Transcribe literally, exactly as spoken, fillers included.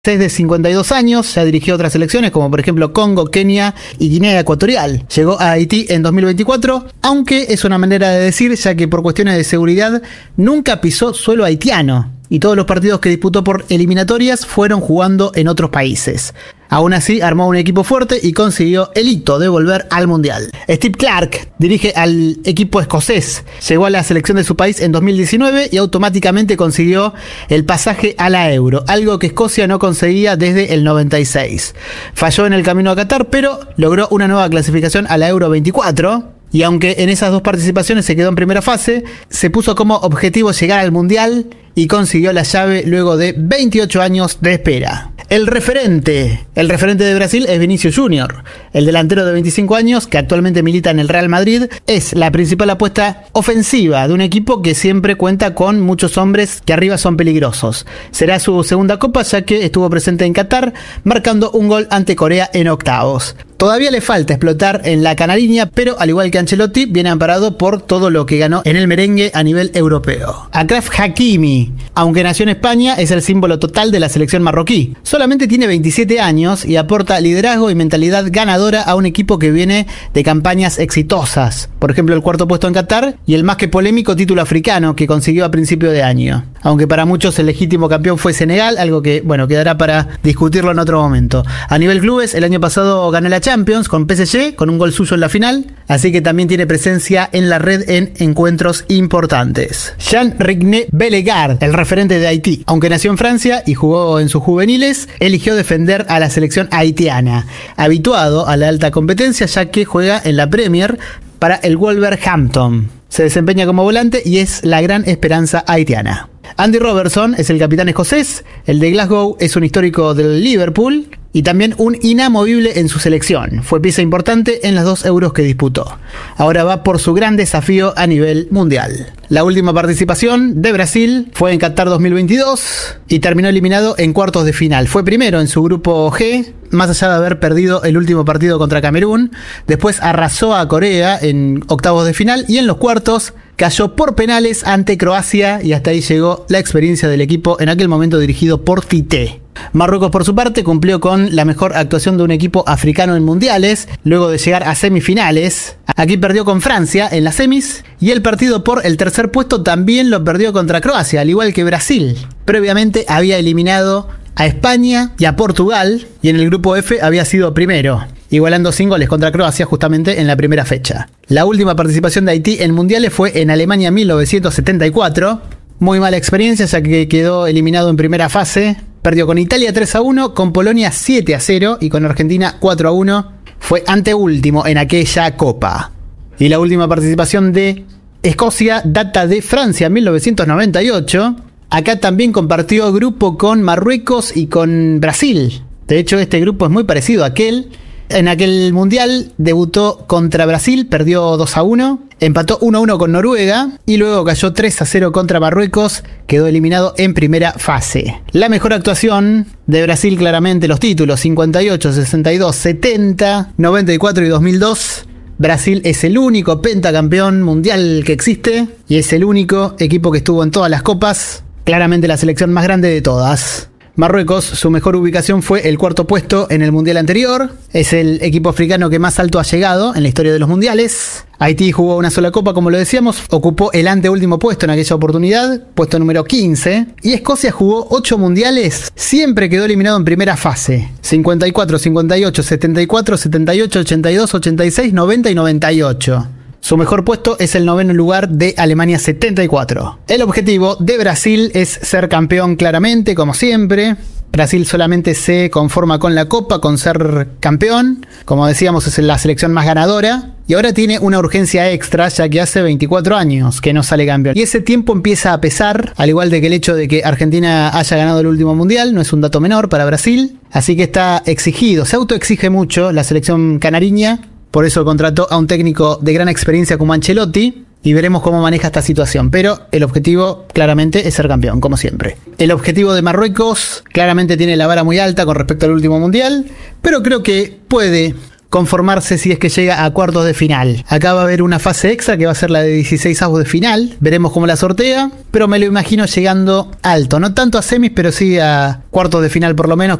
Es de cincuenta y dos años, ya dirigió otras selecciones como por ejemplo Congo, Kenia y Guinea Ecuatorial. Llegó a Haití en dos mil veinticuatro, aunque es una manera de decir, ya que por cuestiones de seguridad nunca pisó suelo haitiano y todos los partidos que disputó por eliminatorias fueron jugando en otros países. Aún así, armó un equipo fuerte y consiguió el hito de volver al Mundial. Steve Clarke dirige al equipo escocés. Llegó a la selección de su país en dos mil diecinueve y automáticamente consiguió el pasaje a la Euro, algo que Escocia no conseguía desde el noventa y seis. Falló en el camino a Qatar, pero logró una nueva clasificación a la Euro veinticuatro. Y aunque en esas dos participaciones se quedó en primera fase, se puso como objetivo llegar al Mundial y consiguió la llave luego de veintiocho años de espera. El referente, el referente de Brasil es Vinícius Júnior. El delantero de veinticinco años, que actualmente milita en el Real Madrid, es la principal apuesta ofensiva de un equipo que siempre cuenta con muchos hombres que arriba son peligrosos. Será su segunda copa, ya que estuvo presente en Qatar, marcando un gol ante Corea en octavos. Todavía le falta explotar en la canariña, pero al igual que Ancelotti, viene amparado por todo lo que ganó en el merengue a nivel europeo. Achraf Hakimi, aunque nació en España, es el símbolo total de la selección marroquí. Solamente tiene veintisiete años y aporta liderazgo y mentalidad ganadora a un equipo que viene de campañas exitosas. Por ejemplo, el cuarto puesto en Qatar y el más que polémico título africano que consiguió a principio de año. Aunque para muchos el legítimo campeón fue Senegal, algo que, bueno, quedará para discutirlo en otro momento. A nivel clubes, el año pasado ganó la Champions con P S G, con un gol suyo en la final, así que también tiene presencia en la red en encuentros importantes. Jean-René Bellegarde, el referente de Haití, aunque nació en Francia y jugó en sus juveniles, eligió defender a la selección haitiana, habituado a la alta competencia ya que juega en la Premier para el Wolverhampton. Se desempeña como volante y es la gran esperanza haitiana. Andy Robertson es el capitán escocés, el de Glasgow es un histórico del Liverpool y también un inamovible en su selección. Fue pieza importante en las dos euros que disputó. Ahora va por su gran desafío a nivel mundial. La última participación de Brasil fue en Qatar dos mil veintidós y terminó eliminado en cuartos de final. Fue primero en su grupo G, más allá de haber perdido el último partido contra Camerún. Después arrasó a Corea en octavos de final y en los cuartos cayó por penales ante Croacia y hasta ahí llegó la experiencia del equipo en aquel momento dirigido por Tite. Marruecos por su parte cumplió con la mejor actuación de un equipo africano en mundiales, luego de llegar a semifinales. Aquí perdió con Francia en las semis y el partido por el tercer puesto también lo perdió contra Croacia, al igual que Brasil. Previamente había eliminado a España y a Portugal y en el grupo F había sido primero, igualando sin goles contra Croacia justamente en la primera fecha. La última participación de Haití en mundiales fue en Alemania mil novecientos setenta y cuatro. Muy mala experiencia ya que quedó eliminado en primera fase. Perdió con Italia tres a uno, con Polonia siete a cero y con Argentina cuatro a uno. Fue anteúltimo en aquella copa. Y la última participación de Escocia data de Francia mil novecientos noventa y ocho. Acá también compartió grupo con Marruecos y con Brasil. De hecho, este grupo es muy parecido a aquel. En aquel mundial debutó contra Brasil, perdió dos a uno, empató uno a uno con Noruega y luego cayó tres a cero contra Marruecos, quedó eliminado en primera fase. La mejor actuación de Brasil, claramente los títulos cincuenta y ocho, sesenta y dos, setenta, noventa y cuatro y dos mil dos. Brasil es el único pentacampeón mundial que existe y es el único equipo que estuvo en todas las copas, claramente la selección más grande de todas. Marruecos, su mejor ubicación fue el cuarto puesto en el mundial anterior. Es el equipo africano que más alto ha llegado en la historia de los mundiales. Haití jugó una sola copa, como lo decíamos. Ocupó el anteúltimo puesto en aquella oportunidad, puesto número quince. Y Escocia jugó ocho mundiales. Siempre quedó eliminado en primera fase. cincuenta y cuatro, cincuenta y ocho, setenta y cuatro, setenta y ocho, ochenta y dos, ochenta y seis, noventa y noventa y ocho. Su mejor puesto es el noveno lugar de Alemania setenta y cuatro. El objetivo de Brasil es ser campeón claramente, como siempre. Brasil solamente se conforma con la Copa, con ser campeón. Como decíamos, es la selección más ganadora. Y ahora tiene una urgencia extra, ya que hace veinticuatro años que no sale campeón. Y ese tiempo empieza a pesar, al igual de que el hecho de que Argentina haya ganado el último mundial, no es un dato menor para Brasil. Así que está exigido, se autoexige mucho la selección canariña. Por eso contrató a un técnico de gran experiencia como Ancelotti y veremos cómo maneja esta situación. Pero el objetivo claramente es ser campeón, como siempre. El objetivo de Marruecos claramente tiene la vara muy alta con respecto al último mundial, pero creo que puede, conformarse si es que llega a cuartos de final. Acá va a haber una fase extra que va a ser la de dieciséis avos de final. Veremos cómo la sortea, pero me lo imagino llegando alto. No tanto a semis, pero sí a cuartos de final por lo menos.